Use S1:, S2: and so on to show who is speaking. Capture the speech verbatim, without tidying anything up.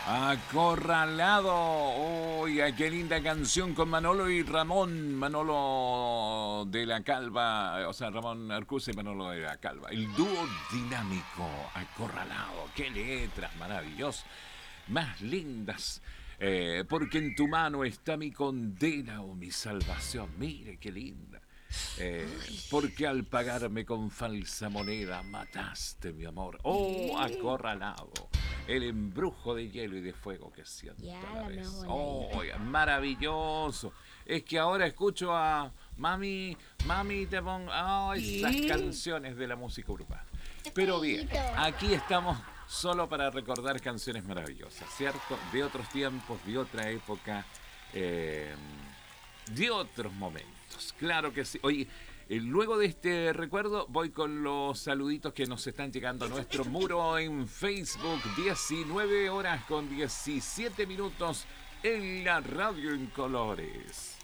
S1: Acorralado. Oiga, qué linda canción con Manolo y Ramón. Manolo de la Calva, o sea, Ramón Arcuse y Manolo de la Calva. El dúo dinámico, Acorralado. Qué letras maravillosas, más lindas. Eh, porque en tu mano está mi condena o mi salvación. Mire, qué linda. Eh, porque al pagarme con falsa moneda mataste mi amor. Oh, acorralado. El embrujo de hielo y de fuego que siento
S2: Ya,
S1: a la
S2: la
S1: vez.
S2: mejor
S1: Oh,
S2: ahí.
S1: maravilloso. Es que ahora escucho a Mami, Mami te pongo. Oh, esas canciones de la música urbana. Pero bien,
S2: Feíto.
S1: aquí estamos solo para recordar canciones maravillosas, ¿cierto? De otros tiempos, de otra época. Eh, de otros momentos. Claro que sí. Oye, eh, luego de este recuerdo voy con los saluditos que nos están llegando a nuestro muro en Facebook. diecinueve horas con diecisiete minutos en la radio en colores.